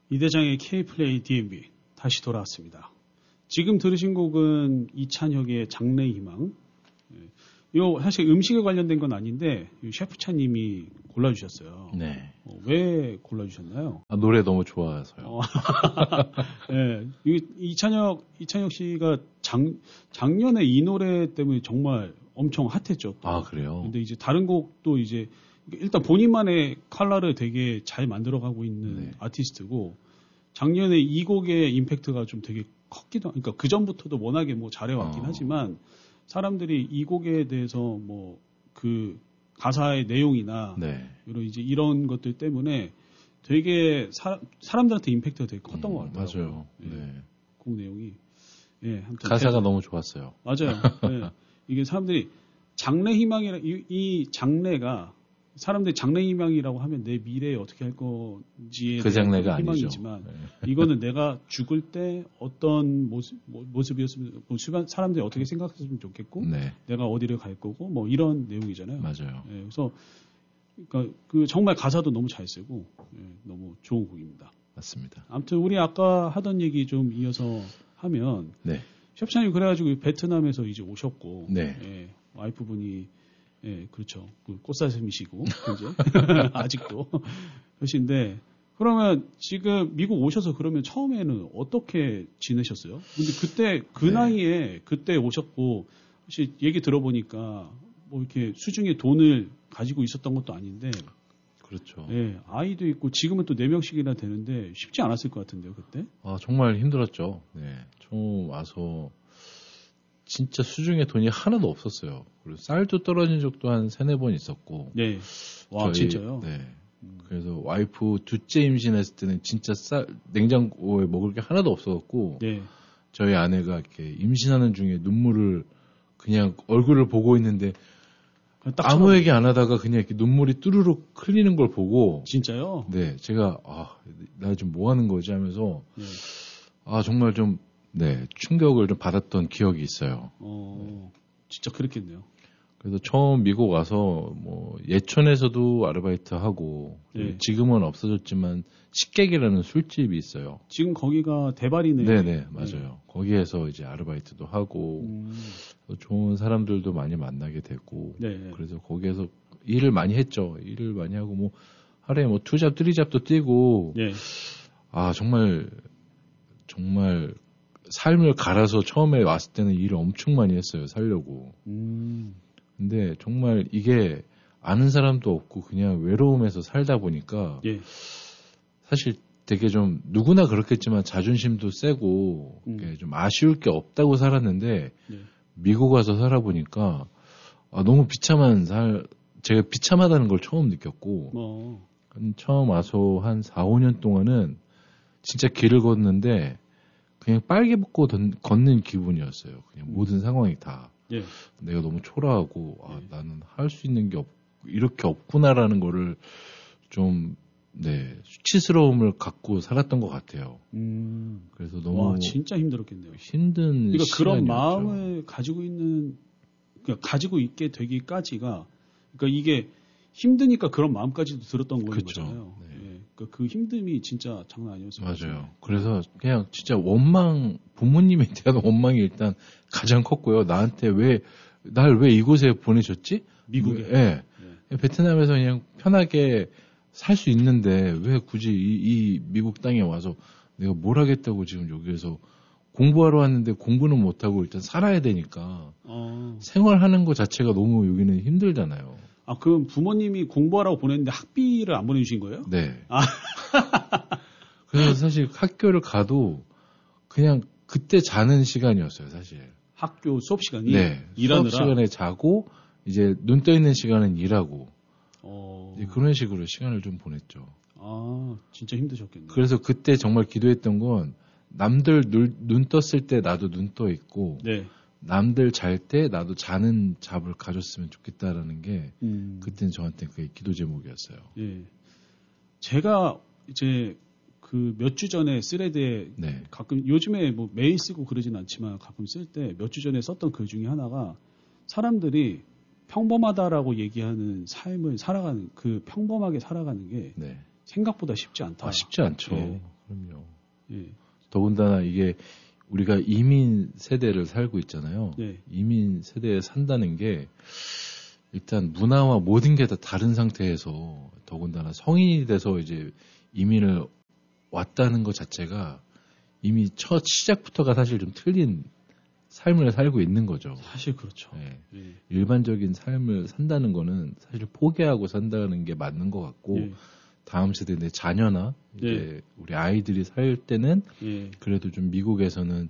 이대장의 K플레이 DMB 다시 돌아왔습니다. 지금 들으신 곡은 이찬혁의 장래의 희망. 요 사실 음식에 관련된 건 아닌데 셰프차님이 골라주셨어요. 네. 왜 골라주셨나요? 노래 너무 좋아서요. 네, 이찬혁 씨가 작년에 이 노래 때문에 정말 엄청 핫했죠. 또. 아, 그래요? 근데 이제 다른 곡도 이제 일단 본인만의 컬러를 되게 잘 만들어가고 있는 네. 아티스트고 작년에 이 곡의 임팩트가 좀 되게 컸기도 그러니까 그 전부터도 워낙에 뭐 잘해왔긴 하지만 사람들이 이 곡에 대해서 뭐 그 가사의 내용이나 네. 이런 것들 때문에 되게 사람들한테 임팩트가 되게 컸던 것 같아요. 맞아요. 네. 곡 내용이 아무튼 가사가 너무 좋았어요. 맞아요. 네. 이게 사람들이 장래희망이라 이 장래가 사람들이 장래희망이라고 하면 내 미래에 어떻게 할 건지에 그 대한 장래가 희망이지만 아니죠. 네. 이거는 내가 죽을 때 어떤 모습이었으면 사람들이 어떻게 생각했으면 좋겠고 네. 내가 어디를 갈 거고 뭐 이런 내용이잖아요. 맞아요. 네, 그래서 그러니까 그 정말 가사도 너무 잘 쓰고 너무 좋은 곡입니다. 맞습니다. 아무튼 우리 아까 하던 얘기 좀 이어서 하면 네. 셰프차님 그래가지고 베트남에서 이제 오셨고 네. 와이프분이 그렇죠. 그 꽃사슴이시고 이제 아직도 그러신데 그러면 지금 미국 오셔서 그러면 처음에는 어떻게 지내셨어요? 근데 그때 그 나이에 그때 오셨고 혹시 얘기 들어보니까 뭐 이렇게 수중에 돈을 가지고 있었던 것도 아닌데 그렇죠. 아이도 있고 지금은 또 4명씩이나 되는데 쉽지 않았을 것 같은데요, 그때? 정말 힘들었죠. 네. 처음 와서 진짜 수중에 돈이 하나도 없었어요. 그리고 쌀도 떨어진 적도 한 3-4번 있었고. 네. 와, 진짜요? 네. 그래서 와이프 둘째 임신했을 때는 진짜 냉장고에 먹을 게 하나도 없어갖고. 네. 저희 아내가 이렇게 임신하는 중에 눈물을 그냥 얼굴을 보고 있는데 아무 얘기 안 하다가 그냥 이렇게 눈물이 뚜루룩 흘리는 걸 보고. 진짜요? 네. 제가, 나 지금 뭐 하는 거지 하면서. 네. 정말 좀, 충격을 좀 받았던 기억이 있어요. 진짜 그렇겠네요. 그래서 처음 미국 와서 뭐 예천에서도 아르바이트 하고 지금은 없어졌지만 식객이라는 술집이 있어요. 지금 거기가 대발이네요. 네네 맞아요. 거기에서 이제 아르바이트도 하고 좋은 사람들도 많이 만나게 되고 그래서 거기에서 일을 많이 했죠. 일을 많이 하고 뭐 하루에 뭐 2잡, 3잡도 뛰고 정말 삶을 갈아서 처음에 왔을 때는 일을 엄청 많이 했어요. 살려고. 근데 정말 이게 아는 사람도 없고 그냥 외로움에서 살다 보니까 사실 되게 좀 누구나 그렇겠지만 자존심도 세고 좀 아쉬울 게 없다고 살았는데 미국 와서 살아보니까 너무 제가 비참하다는 걸 처음 느꼈고 처음 와서 한 4-5년 동안은 진짜 길을 걷는데 그냥 빨개 벗고 걷는 기분이었어요. 그냥 모든 상황이 다. 내가 너무 초라하고 나는 할 수 있는 게 이렇게 없구나라는 거를 좀 수치스러움을 갖고 살았던 것 같아요. 그래서 너무 진짜 힘들었겠네요. 힘든 그러니까 시간이었죠. 그런 마음을 가지고 있게 되기까지가 그러니까 이게 힘드니까 그런 마음까지도 들었던 거는 거잖아요. 그러니까 그 힘듦이 진짜 장난 아니었어요. 맞아요. 그래서 그냥 진짜 부모님에 대한 원망이 일단 가장 컸고요. 나한테 날 왜 이곳에 보내셨지? 미국에? 베트남에서 그냥 편하게 살 수 있는데 왜 굳이 이 미국 땅에 와서 내가 뭘 하겠다고 지금 여기에서 공부하러 왔는데 공부는 못하고 일단 살아야 되니까 생활하는 것 자체가 너무 여기는 힘들잖아요. 그럼 부모님이 공부하라고 보냈는데 학비를 안 보내주신 거예요? 네. 그래서 사실 학교를 가도 그냥 그때 자는 시간이었어요, 사실. 학교 수업 시간이? 일하느라. 수업 시간에 자고, 이제 눈 떠 있는 시간은 일하고. 그런 식으로 시간을 좀 보냈죠. 진짜 힘드셨겠네요. 그래서 그때 정말 기도했던 건 남들 눈 떴을 때 나도 눈 떠 있고. 남들 잘 때 나도 자는 잡을 가졌으면 좋겠다라는 게 그때는 저한테 그게 기도 제목이었어요. 제가 이제 그 몇 주 전에 스레드에 가끔 요즘에 뭐 매일 쓰고 그러진 않지만 가끔 쓸 때 몇 주 전에 썼던 글 중에 하나가 사람들이 평범하다라고 얘기하는 삶을 살아가는 그 평범하게 살아가는 게 생각보다 쉽지 않다. 쉽지 않죠. 그럼요. 예. 더군다나 이게 우리가 이민 세대를 살고 있잖아요. 예. 이민 세대에 산다는 게 일단 문화와 모든 게 다 다른 상태에서 더군다나 성인이 돼서 이제 이민을 왔다는 것 자체가 이미 첫 시작부터가 사실 좀 틀린 삶을 살고 있는 거죠. 사실 그렇죠. 예. 예. 일반적인 삶을 산다는 거는 사실 포기하고 산다는 게 맞는 것 같고 예. 다음 세대 내 자녀나 이제 우리 아이들이 살 때는 그래도 좀 미국에서는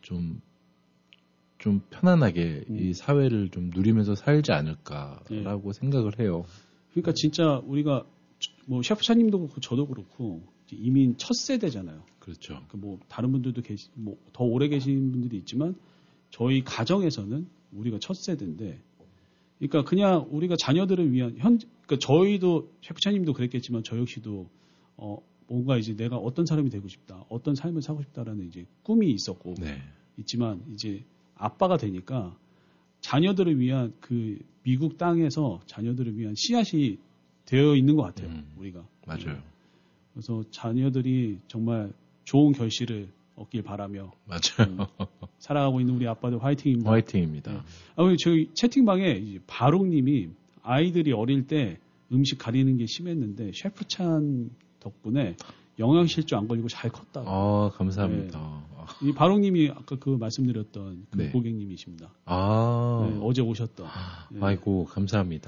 좀 편안하게 이 사회를 좀 누리면서 살지 않을까라고 생각을 해요. 그러니까 진짜 우리가 뭐 셰프차님도 그렇고 저도 그렇고 이민 첫 세대잖아요. 그렇죠. 그러니까 뭐 다른 분들도 뭐 더 오래 계신 분들이 있지만 저희 가정에서는 우리가 첫 세대인데, 그러니까 그냥 우리가 자녀들을 위한 그러니까 저희도 셰프차님도 그랬겠지만 저 역시도 뭔가 이제 내가 어떤 사람이 되고 싶다, 어떤 삶을 살고 싶다라는 이제 꿈이 있었고 있지만 이제 아빠가 되니까 자녀들을 위한 그 미국 땅에서 자녀들을 위한 씨앗이 되어 있는 것 같아요. 우리가. 맞아요. 그래서 자녀들이 정말 좋은 결실을 얻길 바라며 맞아요. 살아가고 있는 우리 아빠들 화이팅입니다. 화이팅입니다. 네. 저희 채팅방에 이제 바롱님이 아이들이 어릴 때 음식 가리는 게 심했는데 셰프찬 덕분에 영양실조 안 걸리고 잘 컸다고. 아, 감사합니다. 네. 이 바롱님이 아까 그 말씀드렸던 그 고객님이십니다. 아, 네, 어제 오셨던. 네. 아이고, 감사합니다.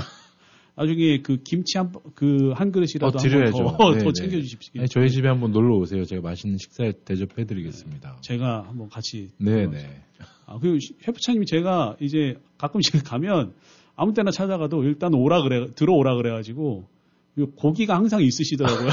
나중에 그 김치 한 그릇이라도 드려야죠. 더 챙겨주십시오. 아니, 저희 집에 한번 놀러 오세요. 제가 맛있는 식사 대접해드리겠습니다. 제가 한번 같이. 네네. 그리고 셰프차님이 제가 이제 가끔씩 가면 아무 때나 찾아가도 일단 들어오라 그래가지고 고기가 항상 있으시더라고요.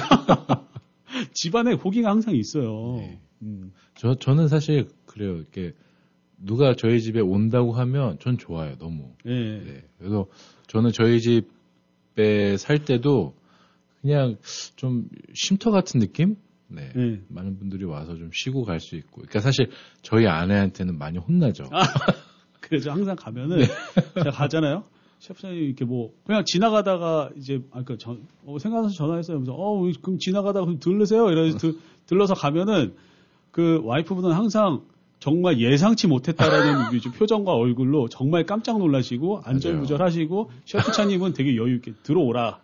집안에 고기가 항상 있어요. 네. 저는 사실 그래요. 이렇게 누가 저희 집에 온다고 하면 전 좋아요. 너무. 네. 그래서 저는 저희 집에 살 때도 그냥 좀 쉼터 같은 느낌? 네. 많은 분들이 와서 좀 쉬고 갈 수 있고. 그러니까 사실 저희 아내한테는 많이 혼나죠. 그래서 항상 가면은 제가 가잖아요. 셰프장님 이렇게 뭐 그냥 지나가다가 이제 생각나서 전화했어요. 그래서 그럼 지나가다가 들르세요. 이래서 들러서 가면은 그 와이프분은 항상 정말 예상치 못했다라는 표정과 얼굴로 정말 깜짝 놀라시고 안절부절하시고 셰프차님은 되게 여유 있게 들어오라.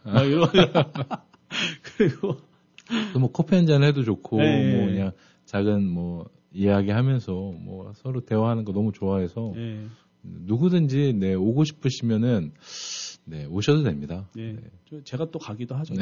그리고 뭐 커피 한잔 해도 좋고 뭐 그냥 작은 뭐 이야기하면서 뭐 서로 대화하는 거 너무 좋아해서 누구든지 오고 싶으시면은 오셔도 됩니다. 제가 또 가기도 하죠.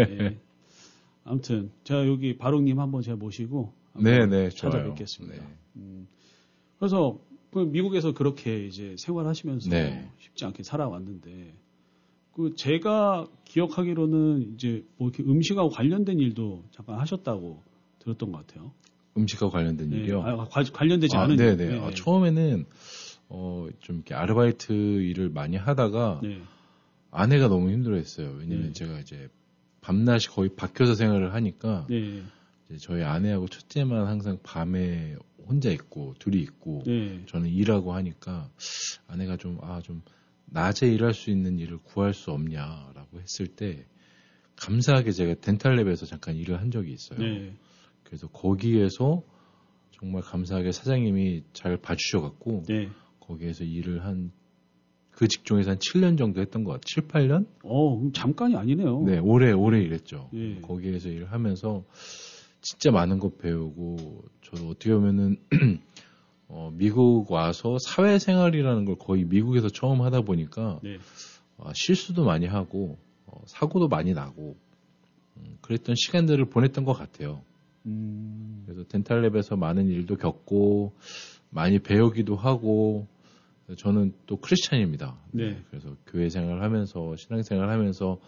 아무튼 제가 여기 바롱님 한번 제가 모시고 찾아뵙겠습니다. 그래서 미국에서 그렇게 이제 생활하시면서 쉽지 않게 살아왔는데 제가 기억하기로는 이제 뭐 이렇게 음식하고 관련된 일도 잠깐 하셨다고 들었던 것 같아요. 음식하고 관련된 일이요? 관련되지 않은 일. 처음에는 좀 이렇게 아르바이트 일을 많이 하다가 아내가 너무 힘들어했어요. 왜냐면 제가 이제 밤낮이 거의 바뀌어서 생활을 하니까 이제 저희 아내하고 첫째만 항상 밤에 혼자 있고 둘이 있고 저는 일하고 하니까 아내가 좀 낮에 일할 수 있는 일을 구할 수 없냐라고 했을 때 감사하게 제가 덴탈랩에서 잠깐 일을 한 적이 있어요. 그래서 거기에서 정말 감사하게 사장님이 잘 봐주셔갖고 거기에서 일을 그 직종에서 한 7년 정도 했던 것 같아요. 7, 8년? 그럼 잠깐이 아니네요. 네, 오래 일했죠. 거기에서 일을 하면서 진짜 많은 것 배우고 저도 어떻게 보면은 미국 와서 사회생활이라는 걸 거의 미국에서 처음 하다 보니까 실수도 많이 하고 사고도 많이 나고 그랬던 시간들을 보냈던 것 같아요. 그래서 덴탈랩에서 많은 일도 겪고 많이 배우기도 하고 저는 또 크리스찬입니다. 그래서 교회 생활하면서 신앙생활하면서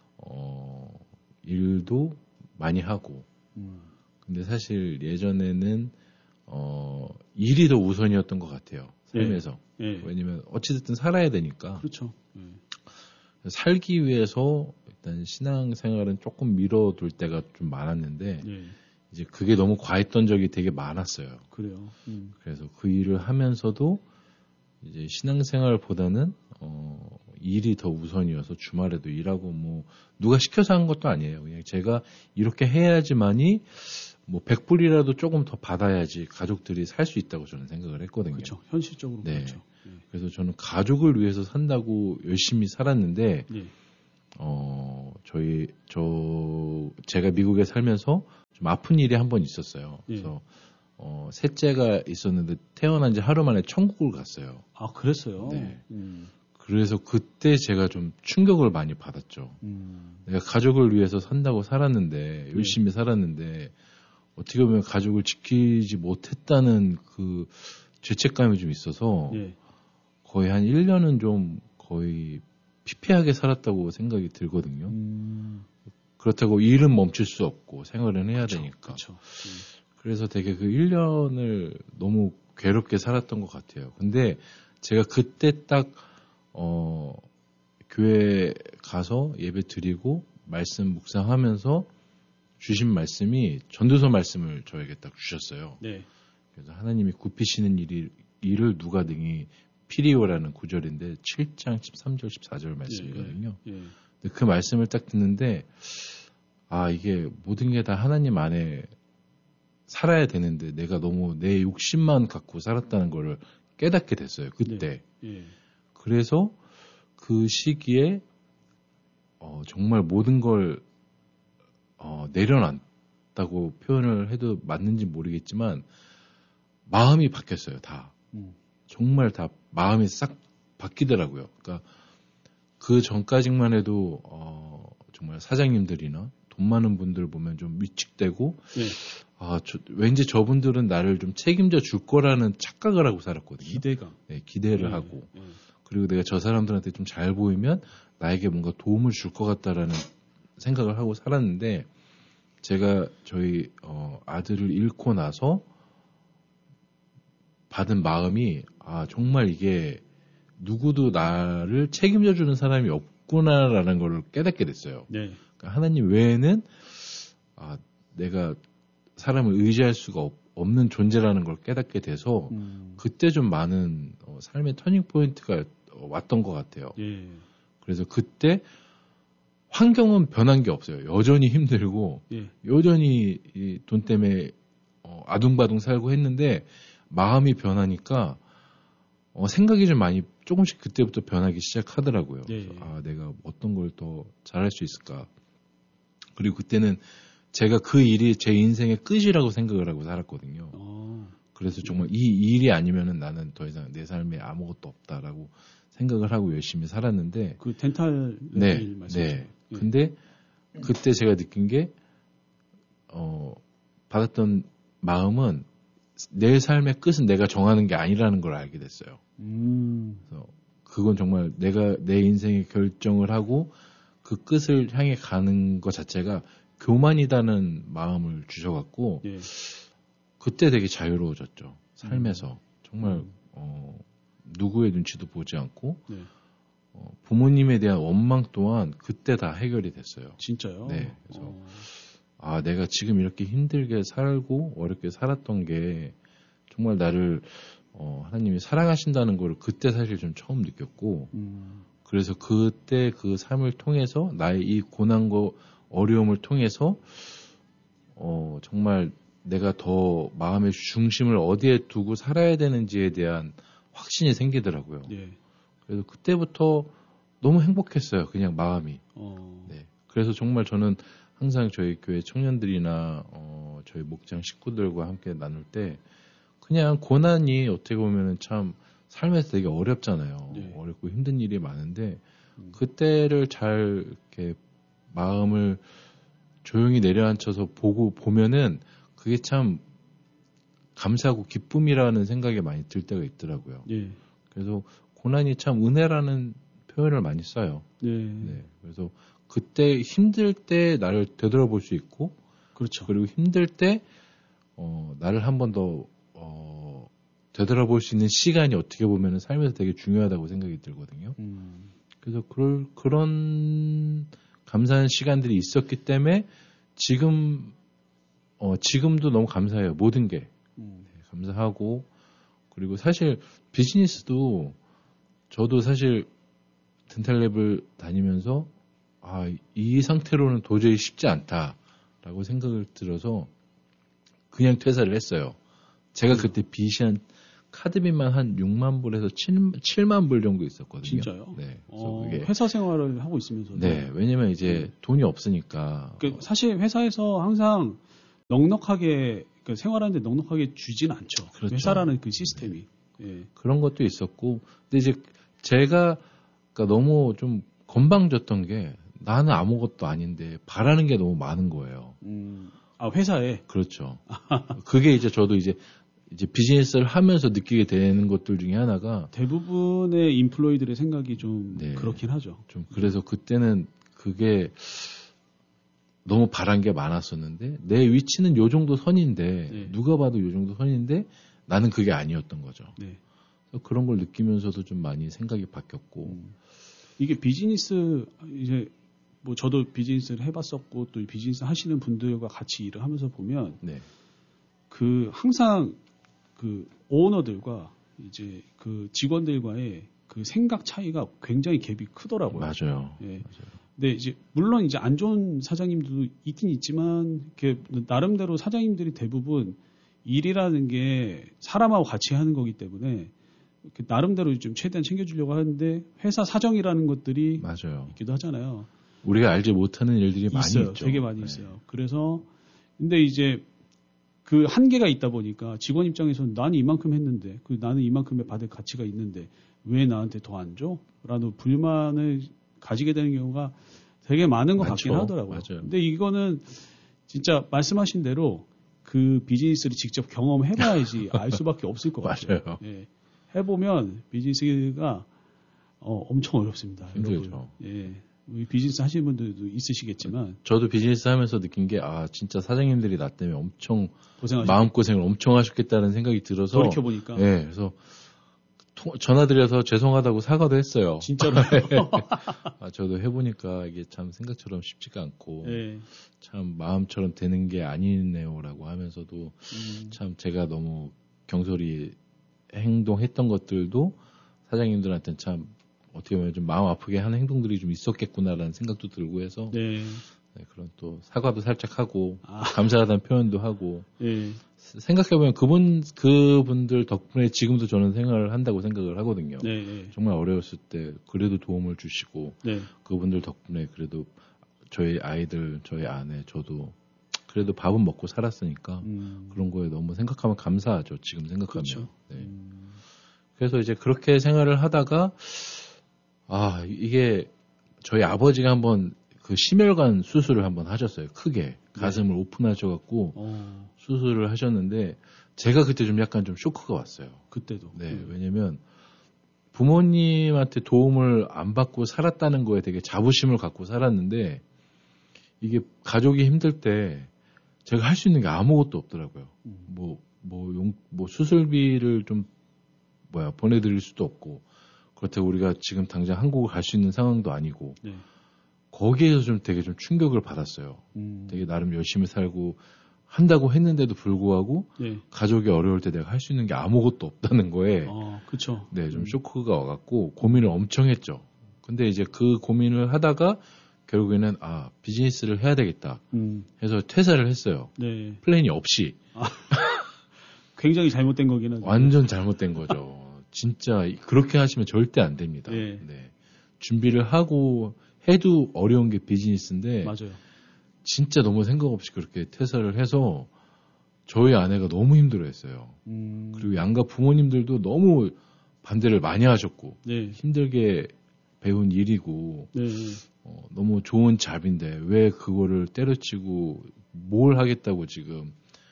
일도 많이 하고 근데 사실 예전에는 일이 더 우선이었던 것 같아요. 삶에서. 왜냐면 어찌됐든 살아야 되니까. 그렇죠. 살기 위해서 일단 신앙생활은 조금 미뤄둘 때가 좀 많았는데 이제 그게 너무 과했던 적이 되게 많았어요. 그래요. 그래서 그 일을 하면서도 이제 신앙생활보다는 일이 더 우선이어서 주말에도 일하고 뭐 누가 시켜서 한 것도 아니에요. 그냥 제가 이렇게 해야지만이 뭐 100불이라도 조금 더 받아야지 가족들이 살 수 있다고 저는 생각을 했거든요. 그렇죠. 현실적으로 네. 그렇죠. 예. 그래서 저는 가족을 위해서 산다고 열심히 살았는데 예. 제가 미국에 살면서 좀 아픈 일이 한 번 있었어요. 예. 그래서 셋째가 있었는데 태어난 지 하루 만에 천국을 갔어요. 아, 그랬어요? 네. 그래서 그때 제가 좀 충격을 많이 받았죠. 내가 가족을 위해서 산다고 살았는데, 열심히 살았는데, 어떻게 보면 가족을 지키지 못했다는 그 죄책감이 좀 있어서, 예. 거의 한 1년은 좀 거의 피폐하게 살았다고 생각이 들거든요. 그렇다고 일은 멈출 수 없고 생활은 해야 되니까. 그쵸. 그래서 되게 그 1년을 너무 괴롭게 살았던 것 같아요. 근데 제가 그때 딱 교회 가서 예배 드리고 말씀 묵상하면서 주신 말씀이 전도서 말씀을 저에게 딱 주셨어요. 네. 그래서 하나님이 굽히시는 일을 누가 능히 피리오라는 구절인데 7장 13절 14절 말씀이거든요. 예. 근데 그 말씀을 딱 듣는데 이게 모든 게 다 하나님 안에 살아야 되는데 내가 너무 내 욕심만 갖고 살았다는 거를 깨닫게 됐어요. 그때. 네. 예. 그래서 그 시기에 정말 모든 걸 내려놨다고 표현을 해도 맞는지 모르겠지만 마음이 바뀌었어요. 다. 정말 다 마음이 싹 바뀌더라고요. 그러니까 그 전까지만 해도 정말 사장님들이나 돈 많은 분들 보면 좀 위축되고 예. 왠지 저분들은 나를 좀 책임져 줄 거라는 착각을 하고 살았거든요. 기대감. 네, 기대를 예. 하고 예. 그리고 내가 저 사람들한테 좀 잘 보이면 나에게 뭔가 도움을 줄 것 같다라는 생각을 하고 살았는데 제가 저희 아들을 잃고 나서 받은 마음이 정말 이게 누구도 나를 책임져 주는 사람이 없구나라는 걸 깨닫게 됐어요. 네. 그러니까 하나님 외에는 내가 사람을 의지할 수가 없는 존재라는 걸 깨닫게 돼서 그때 좀 많은 삶의 터닝 포인트가 왔던 것 같아요. 예. 그래서 그때 환경은 변한 게 없어요. 여전히 힘들고 예. 여전히 이 돈 때문에 아둥바둥 살고 했는데 마음이 변하니까 생각이 좀 많이 조금씩 그때부터 변하기 시작하더라고요. 예. 그래서 내가 어떤 걸 더 잘할 수 있을까. 그리고 그때는 제가 그 일이 제 인생의 끝이라고 생각을 하고 살았거든요. 그래서 정말 이 일이 아니면은 나는 더 이상 내 삶에 아무것도 없다라고 생각을 하고 열심히 살았는데 그 덴탈 네, 일 말씀이죠. 네. 근데 그때 제가 느낀 게 받았던 마음은 내 삶의 끝은 내가 정하는 게 아니라는 걸 알게 됐어요. 그래서 그건 정말 내가 내 인생의 결정을 하고 그 끝을 향해 가는 것 자체가 교만이다는 마음을 주셔갖고 예. 그때 되게 자유로워졌죠. 삶에서 정말 누구의 눈치도 보지 않고 네. 부모님에 대한 원망 또한 그때 다 해결이 됐어요. 진짜요? 네. 그래서 내가 지금 이렇게 힘들게 살고 어렵게 살았던 게 정말 나를 하나님이 사랑하신다는 걸 그때 사실 좀 처음 느꼈고 그래서 그때 그 삶을 통해서 나의 이 고난과 어려움을 통해서 정말 내가 더 마음의 중심을 어디에 두고 살아야 되는지에 대한 확신이 생기더라고요. 예. 그래서 그때부터 너무 행복했어요. 그냥 마음이. 네. 그래서 정말 저는 항상 저희 교회 청년들이나 저희 목장 식구들과 함께 나눌 때 그냥 고난이 어떻게 보면은 참 삶에서 되게 어렵잖아요. 네. 어렵고 힘든 일이 많은데 그때를 잘 이렇게 마음을 조용히 내려앉혀서 보면은 그게 참 감사하고 기쁨이라는 생각이 많이 들 때가 있더라고요. 예. 그래서 고난이 참 은혜라는 표현을 많이 써요. 네. 네. 그래서 그때 힘들 때 나를 되돌아볼 수 있고, 그렇죠. 그리고 힘들 때 나를 한 번 더 되돌아볼 수 있는 시간이 어떻게 보면 삶에서 되게 중요하다고 생각이 들거든요. 그래서 그런 감사한 시간들이 있었기 때문에 지금도 너무 감사해요. 모든 게. 네, 감사하고 그리고 사실 비즈니스도 저도 사실 덴탈랩을 다니면서 이 상태로는 도저히 쉽지 않다라고 생각을 들어서 그냥 퇴사를 했어요. 제가 그때 빚이 카드빚만 한 6만 불에서 7만 불 정도 있었거든요. 진짜요? 네. 그래서 그게 회사 생활을 하고 있으면서도. 네. 왜냐면 이제 돈이 없으니까. 사실 회사에서 항상 넉넉하게 생활하는데 넉넉하게 주진 않죠. 그렇죠. 회사라는 그 시스템이. 네. 예. 그런 것도 있었고, 근데 이제 제가 그러니까 너무 좀 건방졌던 게 나는 아무것도 아닌데 바라는 게 너무 많은 거예요. 회사에. 그렇죠. 그게 이제 저도 이제 비즈니스를 하면서 느끼게 되는 것들 중에 하나가 대부분의 인플로이들의 생각이 좀 네, 그렇긴 하죠. 좀 그래서 그때는 그게 너무 바란 게 많았었는데 내 위치는 요 정도 선인데 네. 누가 봐도 요 정도 선인데 나는 그게 아니었던 거죠. 네. 그래서 그런 걸 느끼면서도 좀 많이 생각이 바뀌었고 이게 비즈니스 이제 뭐 저도 비즈니스를 해봤었고 또 비즈니스 하시는 분들과 같이 일을 하면서 보면 네. 그 항상 그 오너들과 이제 그 직원들과의 그 생각 차이가 굉장히 갭이 크더라고요. 맞아요. 예. 맞아요. 근데 이제 물론 이제 안 좋은 사장님들도 있긴 있지만 이렇게 나름대로 사장님들이 대부분 일이라는 게 사람하고 같이 하는 거기 때문에 나름대로 좀 최대한 챙겨주려고 하는데 회사 사정이라는 것들이 맞아요. 있기도 하잖아요. 우리가 알지 못하는 일들이 있어요. 많이 있죠. 되게 많이 있어요. 그래서 근데 이제 그 한계가 있다 보니까 직원 입장에서는 나는 이만큼 했는데 나는 이만큼의 받을 가치가 있는데 왜 나한테 더 안 줘? 라는 불만을 가지게 되는 경우가 되게 많은 것 많죠. 같긴 하더라고요. 맞아요. 근데 이거는 진짜 말씀하신 대로 그 비즈니스를 직접 경험해봐야지 알 수밖에 없을 것 같아요. 맞아요. 예. 해보면 비즈니스가 엄청 어렵습니다. 힘들죠. 예. 비즈니스 하시는 분들도 있으시겠지만 저도 비즈니스 하면서 느낀 게 진짜 사장님들이 나 때문에 엄청 마음고생을 엄청 하셨겠다는 생각이 들어서 돌이켜보니까 예, 그래서 전화드려서 죄송하다고 사과도 했어요. 진짜로. 저도 해보니까 이게 참 생각처럼 쉽지가 않고 예. 참 마음처럼 되는 게 아니네요라고 하면서도 참 제가 너무 경솔히 행동했던 것들도 사장님들한테는 참 어떻게 보면 좀 마음 아프게 하는 행동들이 좀 있었겠구나라는 생각도 들고 해서 네. 네, 그런 또 사과도 살짝 하고 감사하다는 표현도 하고 네. 생각해보면 그분들 덕분에 지금도 저는 생활을 한다고 생각을 하거든요. 네. 정말 어려웠을 때 그래도 도움을 주시고 네. 그분들 덕분에 그래도 저희 아이들, 저희 아내, 저도 그래도 밥은 먹고 살았으니까 그런 거에 너무 생각하면 감사하죠. 지금 생각하면. 그렇죠. 네. 그래서 이제 그렇게 생활을 하다가 이게 저희 아버지가 한번 그 심혈관 수술을 한번 하셨어요. 크게 가슴을 오픈하셔갖고 수술을 하셨는데 제가 그때 좀 약간 좀 쇼크가 왔어요. 그때도. 네, 왜냐면 부모님한테 도움을 안 받고 살았다는 거에 되게 자부심을 갖고 살았는데 이게 가족이 힘들 때 제가 할 수 있는 게 아무것도 없더라고요. 뭐 수술비를 좀 보내드릴 수도 없고 그렇다고 우리가 지금 당장 한국을 갈 수 있는 상황도 아니고 네. 거기에서 좀 되게 좀 충격을 받았어요. 되게 나름 열심히 살고 한다고 했는데도 불구하고 네. 가족이 어려울 때 내가 할 수 있는 게 아무것도 없다는 거에 그렇죠. 네, 좀 쇼크가 와갖고 고민을 엄청 했죠. 근데 이제 그 고민을 하다가 결국에는 비즈니스를 해야 되겠다 해서 퇴사를 했어요. 네. 플랜이 없이. 굉장히 잘못된 거긴 하죠. 완전 잘못된 거죠. 진짜 그렇게 하시면 절대 안 됩니다. 네. 네. 준비를 하고 해도 어려운 게 비즈니스인데 맞아요. 진짜 너무 생각 없이 그렇게 퇴사를 해서 저희 아내가 너무 힘들어했어요. 그리고 양가 부모님들도 너무 반대를 많이 하셨고 네. 힘들게 배운 일이고 네. 너무 좋은 잡인데 왜 그거를 때려치고 뭘 하겠다고 지금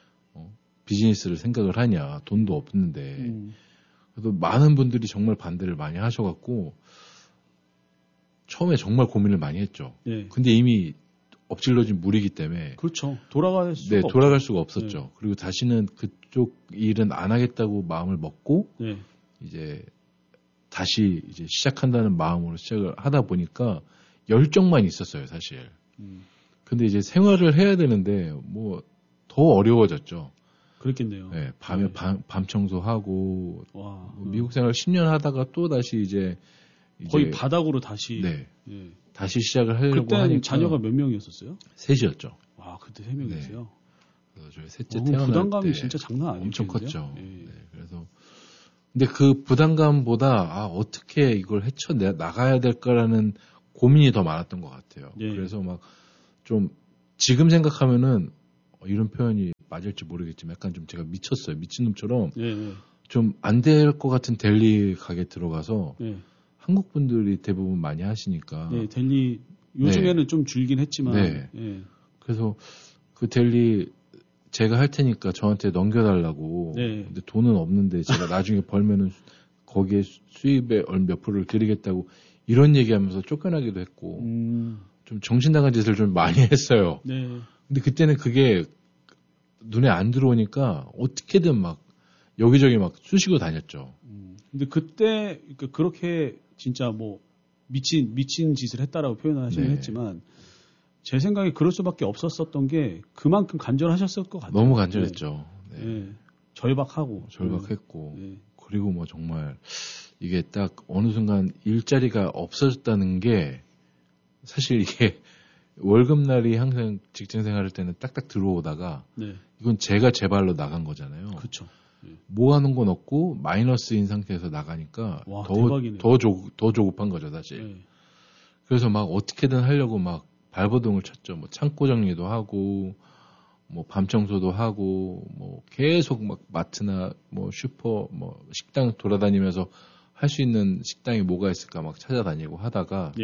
비즈니스를 생각을 하냐. 돈도 없는데. 그래도 많은 분들이 정말 반대를 많이 하셔갖고 처음에 정말 고민을 많이 했죠. 네. 근데 이미 엎질러진 물이기 때문에 그렇죠. 돌아갈 수가 돌아갈 수가 없었죠. 네. 그리고 다시는 그쪽 일은 안 하겠다고 마음을 먹고 네. 이제 다시 이제 시작한다는 마음으로 시작을 하다 보니까 열정만 있었어요, 사실. 근데 이제 생활을 해야 되는데 뭐 더 어려워졌죠. 그렇겠네요. 네, 밤에 밤 청소하고 와, 미국 생활 10년 하다가 또 다시 이제 거의 바닥으로 다시 네. 예. 다시 시작을 하려고 그때 하니까 자녀가 몇 명이었었어요? 셋이었죠. 와, 그때 3명이었어요. 그래서 저희 셋째 태어날 부담감이 때 진짜 장난 아니에요. 엄청 컸죠. 네, 그래서 근데 그 부담감보다 어떻게 이걸 헤쳐 나가야 될까라는 고민이 더 많았던 것 같아요. 그래서 막 좀 지금 생각하면은 이런 표현이 맞을지 모르겠지만 약간 좀 제가 미쳤어요. 미친놈처럼 좀 안 될 것 같은 델리 가게 들어가서 한국 분들이 대부분 많이 하시니까. 델리 요즘에는 좀 줄긴 했지만. 그래서 그 델리 제가 할 테니까 저한테 넘겨달라고. 근데 돈은 없는데 제가 나중에 벌면은 거기에 수입의 몇 프로를 드리겠다고 이런 얘기하면서 쫓겨나기도 했고 좀 정신 나간 짓을 좀 많이 했어요. 근데 그때는 그게 눈에 안 들어오니까 어떻게든 막 여기저기 막 쑤시고 다녔죠. 근데 그때 그렇게 진짜 뭐 미친 짓을 했다라고 표현을 하시긴 했지만 제 생각에 그럴 수밖에 없었던 게 그만큼 간절하셨을 것 같아요. 너무 간절했죠. 절박했고. 그리고 뭐 정말 이게 딱 어느 순간 일자리가 없어졌다는 게 사실 이게 월급날이 항상 직장 생활할 때는 딱딱 들어오다가 이건 제가 제 발로 나간 거잖아요. 그렇죠. 모아놓은 건 없고 마이너스인 상태에서 나가니까 와, 더 조급한 거죠, 사실. 그래서 막 어떻게든 하려고 막 발버둥을 쳤죠. 뭐 창고 정리도 하고 뭐 밤 청소도 하고 뭐 계속 막 마트나 뭐 슈퍼 뭐 식당 돌아다니면서 할 수 있는 식당이 뭐가 있을까 막 찾아다니고 하다가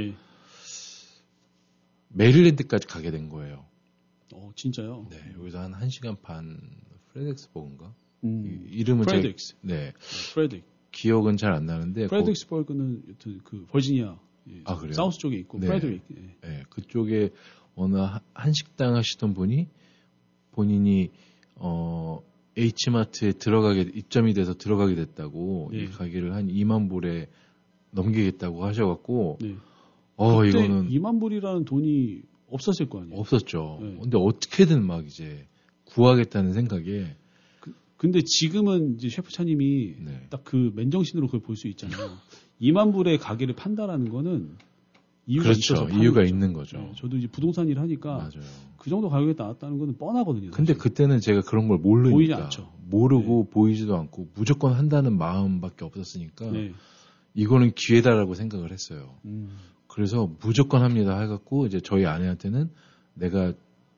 메릴랜드까지 가게 된 거예요. 진짜요? 네, 여기서 한 1시간 반 프레덱스버그인가? 이름은 프레덱스. 프레덱. 기억은 잘 안 나는데 프레덱스버그는 그 버지니아 그래요? 사우스 쪽에 있고 프레드릭. 그쪽에 어느 한 식당 하시던 분이 본인이 H마트에 입점이 돼서 들어가게 됐다고 이 가게를 한 2만 불에 넘기겠다고 하셔갖고 그때 이거는 2만 불이라는 돈이 없었을 거 아니에요. 없었죠. 근데 어떻게든 막 이제 구하겠다는 생각에 근데 지금은 이제 셰프차님이 딱 그 맨정신으로 그걸 볼 수 있잖아요. 2만 불의 가게를 판다라는 거는 이유가 있어서 이유가 있는 거죠. 저도 이제 부동산 일을 하니까 맞아요. 그 정도 가격에 나왔다는 거는 뻔하거든요. 근데 그때는 제가 그런 걸 모르니까 보이지 않죠. 모르고 보이지도 않고 무조건 한다는 마음밖에 없었으니까 이거는 기회다라고 생각을 했어요. 그래서 무조건 합니다 해갖고 이제 저희 아내한테는 내가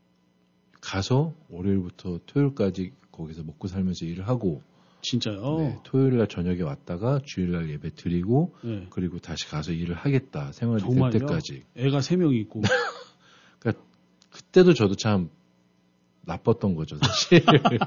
가서 월요일부터 토요일까지 거기서 먹고 살면서 일을 하고 진짜요? 토요일날 저녁에 왔다가 주일날 예배 드리고 그리고 다시 가서 일을 하겠다. 생활이 될 때까지. 애가 3명이 있고. 그러니까 그때도 저도 참 나빴던 거죠, 사실.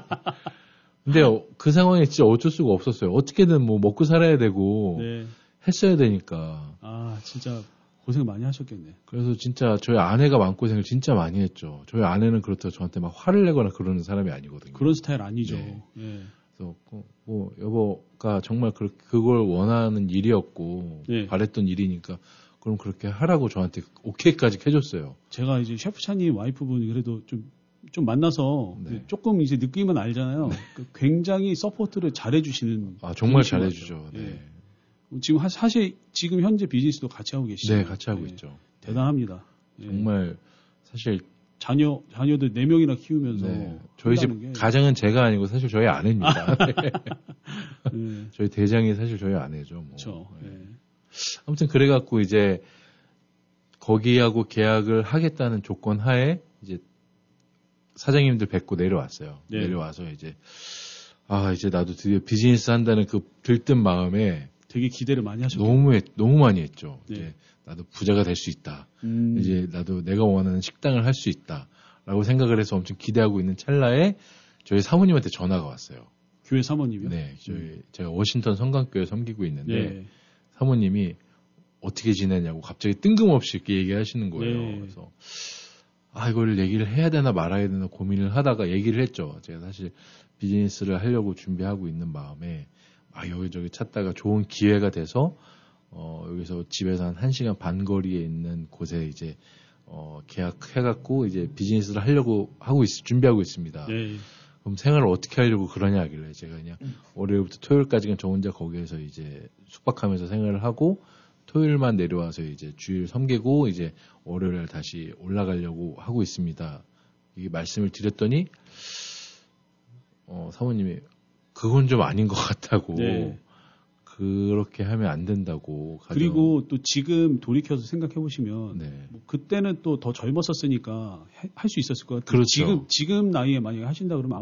근데 그 상황에 진짜 어쩔 수가 없었어요. 어떻게든 뭐 먹고 살아야 되고 했어야 되니까. 진짜 고생 많이 하셨겠네. 그래서 진짜 저희 아내가 마음고생을 진짜 많이 했죠. 저희 아내는 그렇다고 저한테 막 화를 내거나 그러는 사람이 아니거든요. 그런 스타일 아니죠. 그래서 뭐 여보가 정말 그걸 원하는 일이었고 바랬던 일이니까 그럼 그렇게 하라고 저한테 오케이까지 해줬어요. 제가 이제 셰프차님 와이프분이 그래도 좀 만나서 조금 이제 느낌은 알잖아요. 굉장히 서포트를 잘해주시는. 정말 잘해주죠. 지금 사실 지금 현재 비즈니스도 같이 하고 계시죠. 네, 같이 하고 있죠. 대단합니다. 정말 사실 자녀들 4명이나 키우면서 저희 집 가장은 제가 아니고 사실 저희 아내입니다. 저희 대장이 사실 저희 아내죠. 뭐. 그렇죠. 아무튼 그래갖고 이제 거기하고 계약을 하겠다는 조건 하에 이제 사장님들 뵙고 내려왔어요. 내려와서 이제 이제 나도 드디어 비즈니스 한다는 그 들뜬 마음에 되게 기대를 많이 하셨어요. 너무 많이 했죠. 이제 나도 부자가 될 수 있다. 이제 나도 내가 원하는 식당을 할 수 있다라고 생각을 해서 엄청 기대하고 있는 찰나에 저희 사모님한테 전화가 왔어요. 교회 사모님이요? 네, 제가 워싱턴 성강교회 섬기고 있는데 사모님이 어떻게 지내냐고 갑자기 뜬금없이 이렇게 얘기하시는 거예요. 그래서 이걸 얘기를 해야 되나 말아야 되나 고민을 하다가 얘기를 했죠. 제가 사실 비즈니스를 하려고 준비하고 있는 마음에 여기저기 찾다가 좋은 기회가 돼서 여기서 집에서 한 1시간 반 거리에 있는 곳에 이제 계약해갖고 이제 비즈니스를 하려고 준비하고 있습니다. 그럼 생활을 어떻게 하려고 그러냐 하길래 제가 그냥 월요일부터 토요일까지는 저 혼자 거기에서 이제 숙박하면서 생활을 하고 토요일만 내려와서 이제 주일 섬기고 이제 월요일에 다시 올라가려고 하고 있습니다. 이 말씀을 드렸더니 사모님이 그건 좀 아닌 것 같다고. 네. 그렇게 하면 안 된다고. 그리고 또 지금 돌이켜서 생각해 보시면 네. 뭐 그때는 또 더 젊었었으니까 할 수 있었을 것 같아요. 그렇죠. 지금 나이에 만약에 하신다 그러면